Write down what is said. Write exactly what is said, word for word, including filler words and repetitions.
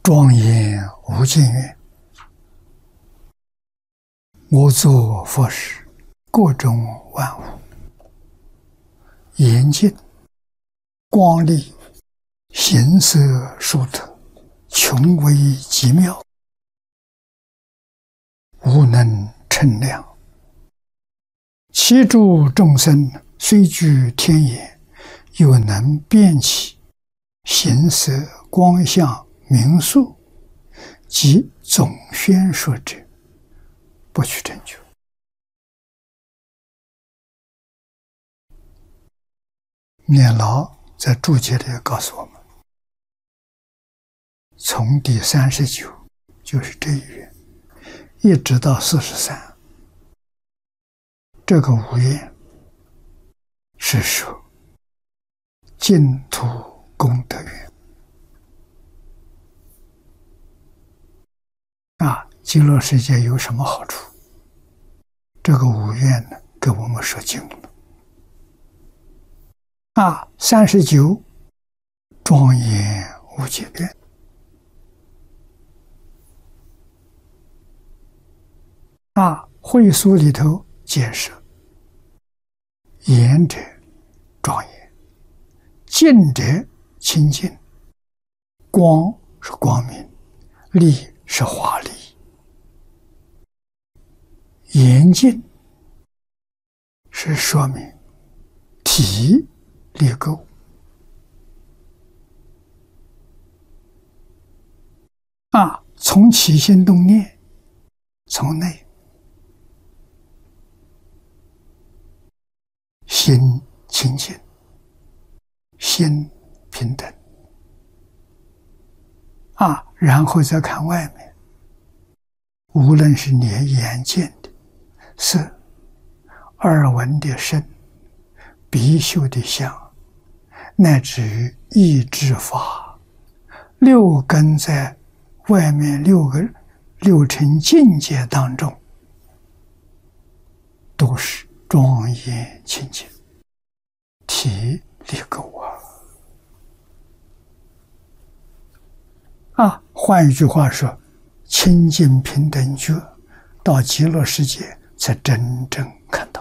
庄严无尽愿，我作佛时，各种万物严净光丽，形色殊特，穷微极妙，无能称量。其诸众生虽居天眼，又能辨其形色光相名数，即总宣说者，不取证据。念老在注解里告诉我们，从第三十九就是这一愿，一直到四十三，这个无愿是说净土功德愿啊。极乐世界有什么好处？这个无愿呢，给我们说清了啊。三十九庄严无界愿啊，会疏里头解释：严者庄严，净者清净，光是光明，丽是华丽。严净是说明体力够啊，从起心动念，从内心清净，心平等啊，然后再看外面，无论是你眼见的色，耳闻的声，鼻嗅的香，乃至于意志法，六根在外面六个六尘境界当中，都是庄严清净，体力够啊！啊，换一句话说，清净平等觉到极乐世界才真正看到。